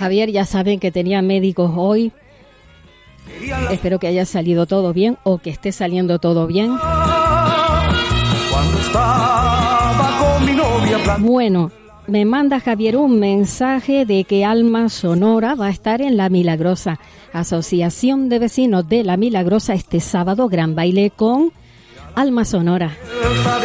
Javier, ya saben que tenía médicos hoy. Espero que haya salido todo bien o que esté saliendo todo bien. Bueno, me manda Javier un mensaje de que Alma Sonora va a estar en La Milagrosa. Asociación de Vecinos de La Milagrosa este sábado, gran baile con Alma Sonora.